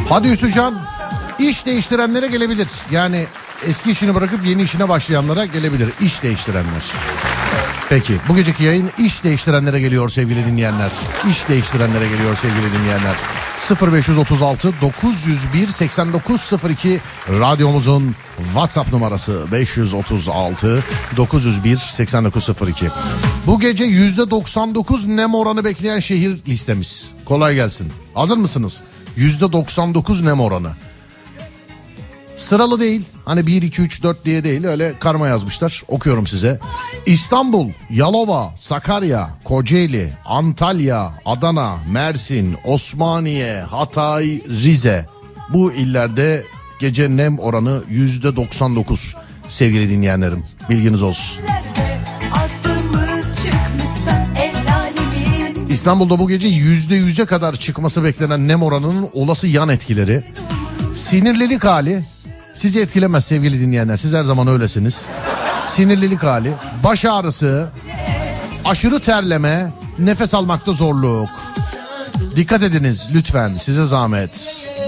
Hadi Hüsnücan, iş değiştirenlere gelebilir. Yani eski işini bırakıp yeni işine başlayanlara gelebilir. İş değiştirenler. Peki bu geceki yayın iş değiştirenlere geliyor sevgili dinleyenler. İş değiştirenlere geliyor sevgili dinleyenler. 0536 901 8902 radyomuzun WhatsApp numarası 536 901 8902. Bu gece %99 nem oranı bekleyen şehir listemiz. Kolay gelsin. Hazır mısınız? %99 nem oranı. Sıralı değil. Hani 1, 2, 3, 4 diye değil. Öyle karma yazmışlar. Okuyorum size. İstanbul, Yalova, Sakarya, Kocaeli, Antalya, Adana, Mersin, Osmaniye, Hatay, Rize. Bu illerde gece nem oranı %99 sevgili dinleyenlerim. Bilginiz olsun. İstanbul'da bu gece %100'e kadar çıkması beklenen nem oranının olası yan etkileri. Sinirlilik hali sizi etkilemez sevgili dinleyenler. Siz her zaman öylesiniz. Sinirlilik hali, baş ağrısı, aşırı terleme, nefes almakta zorluk. Dikkat ediniz lütfen, size zahmet.